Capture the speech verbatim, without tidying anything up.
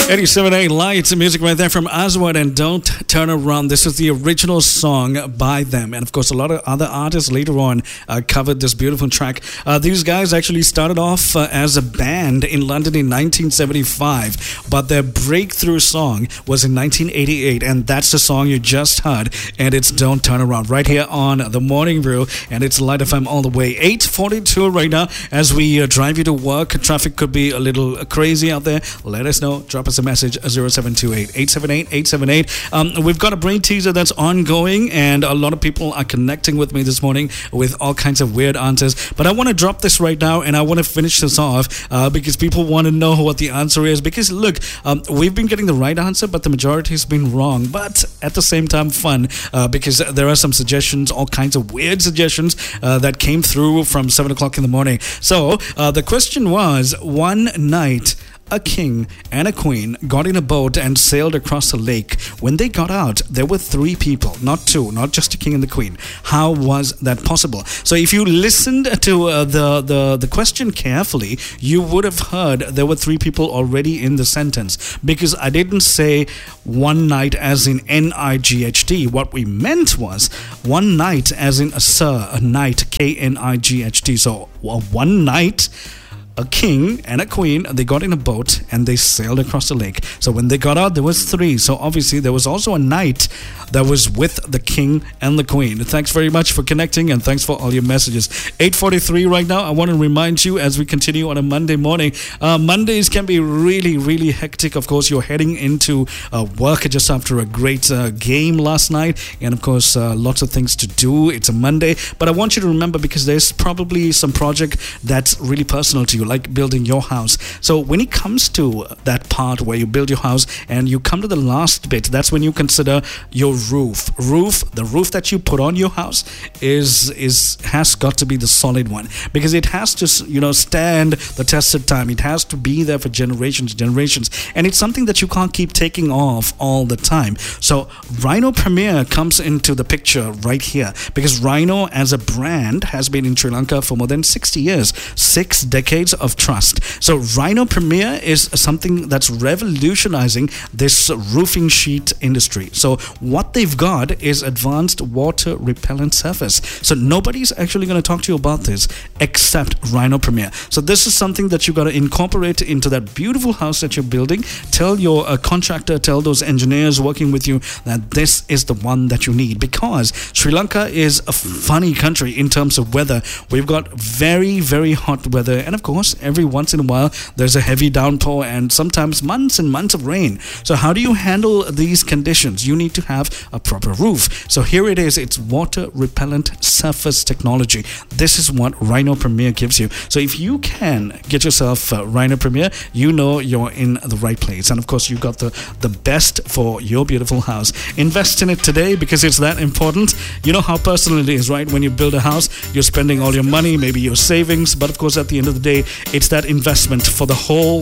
eighty-seven point eight Lights, music right there from Aswad and Don't Turn Around. This is the original song by them. And of course, a lot of other artists later on uh, covered this beautiful track. Uh, these guys actually started off uh, as a band in London in nineteen seventy-five, but their breakthrough song was in nineteen eighty-eight. And that's the song you just heard. And it's Don't Turn Around right here on The Morning Brew. And it's Light F M all the way. eight forty-two right now as we uh, drive you to work. Traffic could be a little crazy out there. Let us know. Drop us a message, zero seven two eight, eight seven eight, eight seven eight. Um, we've got a brain teaser that's ongoing, and a lot of people are connecting with me this morning with all kinds of weird answers. But I want to drop this right now, and I want to finish this off uh, because people want to know what the answer is. Because, look, um, we've been getting the right answer, but the majority has been wrong. But at the same time, fun uh, because there are some suggestions, all kinds of weird suggestions uh, that came through from seven o'clock in the morning. So uh, the question was, one night, a king and a queen got in a boat and sailed across the lake. When they got out, there were three people, not two, not just a king and the queen. How was that possible? So if you listened to uh, the, the, the question carefully, you would have heard there were three people already in the sentence, because I didn't say one night as in N I G H T. What we meant was one night as in a sir, a knight, K N I G H T. So well, one night, a king and a queen, they got in a boat and they sailed across the lake. So when they got out, there was three. So obviously there was also a knight that was with the king and the queen. Thanks very much for connecting, and thanks for all your messages. eight forty-three right now. I want to remind you as we continue on a Monday morning. Uh, Mondays can be really, really hectic. Of course, you're heading into uh, work just after a great uh, game last night. And of course, uh, lots of things to do. It's a Monday. But I want you to remember, because there's probably some project that's really personal to you, like building your house. So when it comes to that part where you build your house and you come to the last bit, that's when you consider your roof. Roof, the roof that you put on your house is is has got to be the solid one, because it has to, you know, stand the test of time. It has to be there for generations, generations, and it's something that you can't keep taking off all the time. So Rhino Premier comes into the picture right here, because Rhino as a brand has been in Sri Lanka for more than sixty years, six decades of trust. So Rhino Premier is something that's revolutionizing this roofing sheet industry. So what they've got is advanced water repellent surface. So nobody's actually going to talk to you about this except Rhino Premier. So this is something that you got to incorporate into that beautiful house that you're building. Tell your uh, contractor, tell those engineers working with you that this is the one that you need, because Sri Lanka is a funny country in terms of weather. We've got very, very hot weather, and of course every once in a while there's a heavy downpour and sometimes months and months of rain. So how do you handle these conditions? You need to have a proper roof. So here it is. It's water repellent surface technology. This is what Rhino Premier gives you. So if you can get yourself uh, Rhino Premier, you know you're in the right place. And of course you got the, the best for your beautiful house. Invest in it today, because it's that important. You know how personal it is, right? When you build a house, you're spending all your money, maybe your savings, but of course at the end of the day, it's that investment for the whole